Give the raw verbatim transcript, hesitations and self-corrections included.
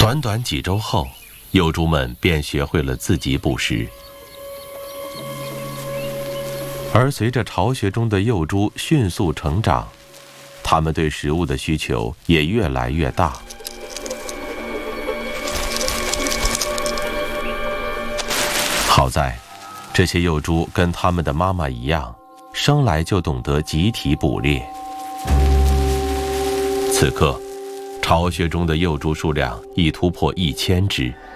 短短几周后，幼猪们便学会了自己捕食。而随着巢穴中的幼猪迅速成长，它们对食物的需求也越来越大。好在，这些幼猪跟它们的妈妈一样，生来就懂得集体捕猎。此刻，巢穴中的幼猪数量已突破一千只。